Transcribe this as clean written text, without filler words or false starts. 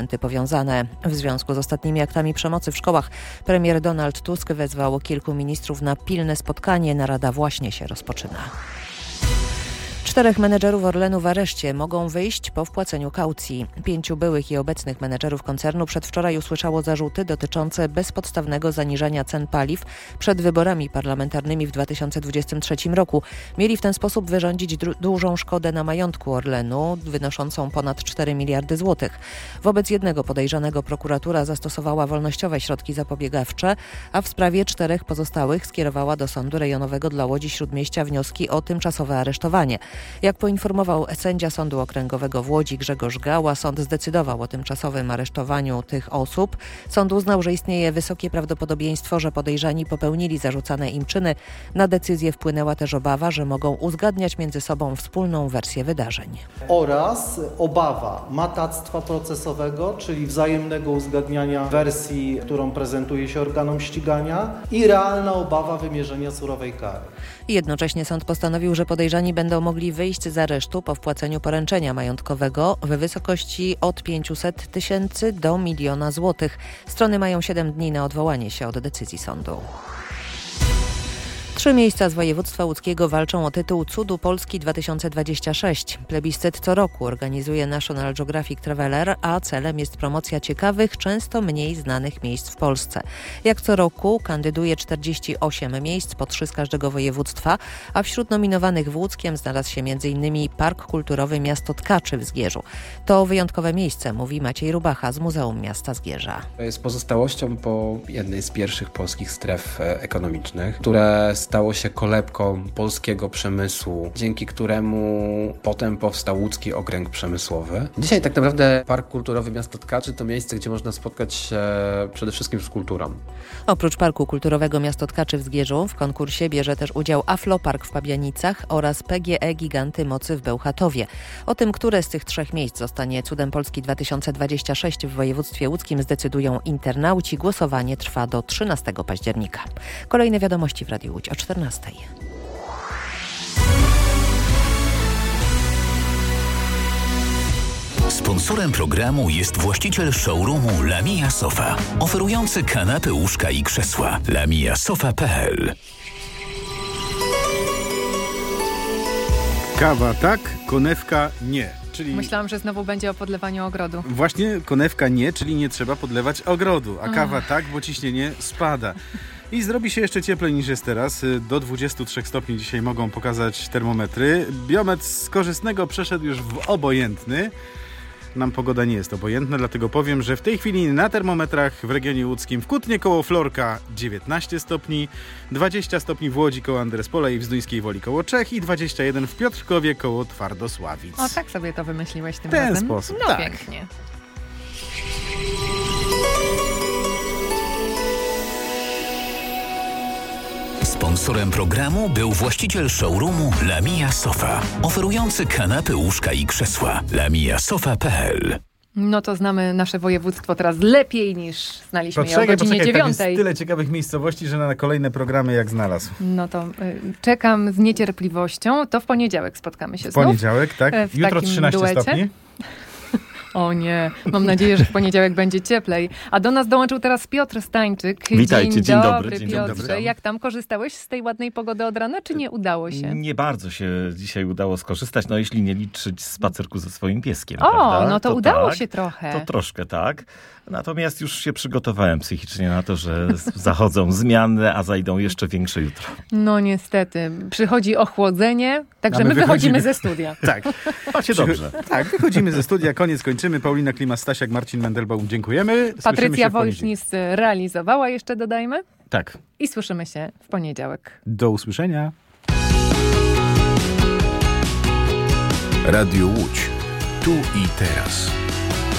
powiązane. W związku z ostatnimi aktami przemocy w szkołach premier Donald Tusk wezwał kilku ministrów na pilne spotkanie. Narada właśnie się rozpoczyna. 4 menedżerów Orlenu w areszcie mogą wyjść po wpłaceniu kaucji. 5 byłych i obecnych menedżerów koncernu przedwczoraj usłyszało zarzuty dotyczące bezpodstawnego zaniżania cen paliw przed wyborami parlamentarnymi w 2023 roku. Mieli w ten sposób wyrządzić dużą szkodę na majątku Orlenu, wynoszącą ponad 4 miliardy złotych. Wobec jednego podejrzanego prokuratura zastosowała wolnościowe środki zapobiegawcze, a w sprawie 4 pozostałych skierowała do Sądu Rejonowego dla Łodzi Śródmieścia wnioski o tymczasowe aresztowanie. Jak poinformował sędzia Sądu Okręgowego w Łodzi Grzegorz Gała, sąd zdecydował o tymczasowym aresztowaniu tych osób. Sąd uznał, że istnieje wysokie prawdopodobieństwo, że podejrzani popełnili zarzucane im czyny. Na decyzję wpłynęła też obawa, że mogą uzgadniać między sobą wspólną wersję wydarzeń. Oraz obawa matactwa procesowego, czyli wzajemnego uzgadniania wersji, którą prezentuje się organom ścigania, i realna obawa wymierzenia surowej kary. Jednocześnie sąd postanowił, że podejrzani będą mogli wyjść z aresztu po wpłaceniu poręczenia majątkowego w wysokości od 500 000 do 1 000 000 złotych. Strony mają 7 dni na odwołanie się od decyzji sądu. 3 miejsca z województwa łódzkiego walczą o tytuł Cudu Polski 2026. Plebiscyt co roku organizuje National Geographic Traveler, a celem jest promocja ciekawych, często mniej znanych miejsc w Polsce. Jak co roku kandyduje 48 miejsc, po 3 z każdego województwa, a wśród nominowanych w łódzkiem znalazł się m.in. Park Kulturowy Miasto Tkaczy w Zgierzu. To wyjątkowe miejsce, mówi Maciej Rubacha z Muzeum Miasta Zgierza. To jest pozostałością po jednej z pierwszych polskich stref ekonomicznych, które stało się kolebką polskiego przemysłu, dzięki któremu potem powstał łódzki okręg przemysłowy. Dzisiaj tak naprawdę Park Kulturowy Miasto Tkaczy to miejsce, gdzie można spotkać się przede wszystkim z kulturą. Oprócz Parku Kulturowego Miasto Tkaczy w Zgierzu w konkursie bierze też udział Aflopark w Pabianicach oraz PGE Giganty Mocy w Bełchatowie. O tym, które z tych 3 miejsc zostanie Cudem Polski 2026 w województwie łódzkim, zdecydują internauci. Głosowanie trwa do 13 października. Kolejne wiadomości w Radiu Łódź o 14. Sponsorem programu jest właściciel showroomu Lamia Sofa, oferujący kanapy, łóżka i krzesła. lamiasofa.pl. Kawa tak, konewka nie. Czyli... Myślałam, że znowu będzie o podlewaniu ogrodu. Właśnie konewka nie, czyli nie trzeba podlewać ogrodu, a kawa tak, bo ciśnienie spada. I zrobi się jeszcze cieplej niż jest teraz. Do 23 stopni dzisiaj mogą pokazać termometry. Biometr z korzystnego przeszedł już w obojętny. Nam pogoda nie jest obojętna, dlatego powiem, że w tej chwili na termometrach w regionie łódzkim w Kutnie koło Florka 19 stopni, 20 stopni w Łodzi koło Andrespola i w Zduńskiej Woli koło Czech i 21 w Piotrkowie koło Twardosławic. O, tak sobie to wymyśliłeś tym razem? W razem. ten sposób, no tak. Pięknie. Sponsorem programu był właściciel showroomu Lamia Sofa, oferujący kanapy, łóżka i krzesła. lamiasofa.pl. No to znamy nasze województwo teraz lepiej niż znaliśmy je o godzinie 9. Tam jest tyle ciekawych miejscowości, że na kolejne programy jak znalazł. No to czekam z niecierpliwością. To w poniedziałek spotkamy się znów. W poniedziałek, tak? Jutro 13 duecie. stopni. O nie, mam nadzieję, że w poniedziałek będzie cieplej. A do nas dołączył teraz Piotr Stańczyk. Witajcie, dzień dobry. Piotrze. Jak tam, korzystałeś z tej ładnej pogody od rana, czy nie udało się? Nie bardzo się dzisiaj udało skorzystać, no jeśli nie liczyć spacerku ze swoim pieskiem. O, prawda? no to udało tak, się trochę. To troszkę tak. Natomiast już się przygotowałem psychicznie na to, że zachodzą zmiany, a zajdą jeszcze większe jutro. No niestety, przychodzi ochłodzenie, także my wychodzimy ze studia. Tak. Macie dobrze. Tak, wychodzimy ze studia, koniec kończymy. Paulina Klimas-Stasiak, Marcin Mendelbaum, dziękujemy. Patrycja Wojsznis realizowała, jeszcze dodajmy. Tak. I słyszymy się w poniedziałek. Do usłyszenia. Radio Łódź. Tu i teraz.